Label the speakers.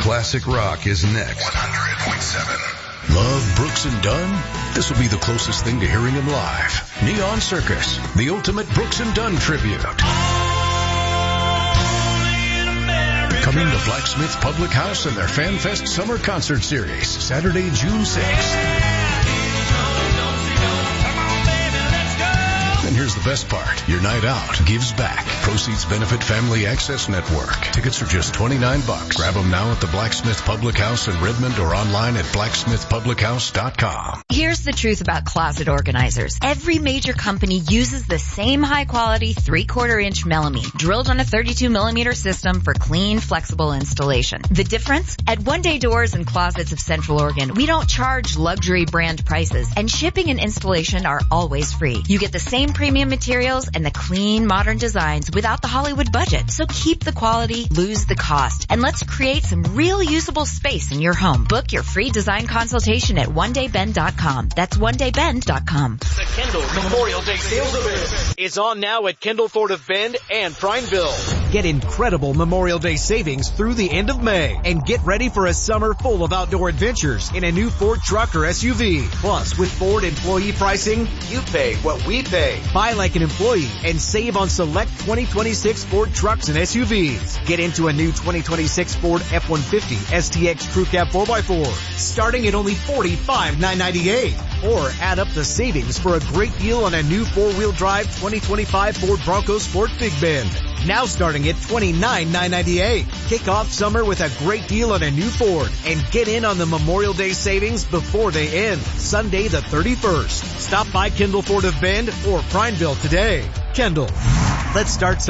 Speaker 1: Classic rock is next.
Speaker 2: 100.7. Love Brooks and Dunn? This will be the closest thing to hearing him live. Neon Circus, the ultimate Brooks and Dunn tribute. Coming to Blacksmith Public House and their FanFest Summer Concert Series, Saturday, June 6th. And here's the best part. Your night out gives back. Proceeds benefit Family Access Network. Tickets are just $29. Grab them now at the Blacksmith Public House in Redmond or online at blacksmithpublichouse.com.
Speaker 3: Here's the truth about closet organizers. Every major company uses the same high-quality 3/4-inch Melamine drilled on a 32mm system for clean, flexible installation. The difference? At One Day Doors and Closets of Central Oregon, we don't charge luxury brand prices, and shipping and installation are always free. You get the same premium materials and the clean, modern designs without the Hollywood budget. So keep the quality, lose the cost, and let's create some real usable space in your home. Book your free design consultation at onedaybend.com. That's onedaybend.com.
Speaker 4: The Kendall Memorial Day sales event is on now at Kendall Ford of Bend and Prineville. Get incredible Memorial Day savings through the end of May and get ready for a summer full of outdoor adventures in a new Ford truck or SUV. Plus, with Ford employee pricing, you pay what we pay. Buy like an employee and save on select 2026 Ford trucks and SUVs. Get into a new 2026 Ford F-150 STX Crew Cab 4x4 starting at only $45,998. Or add up the savings for a great deal on a new 4-wheel drive 2025 Ford Bronco Sport Big Bend. Now starting at $29,998. Kick off summer with a great deal on a new Ford and get in on the Memorial Day savings before they end. Sunday the 31st. Stop by Kendall Ford of Bend or Prineville today. Kendall. Let's start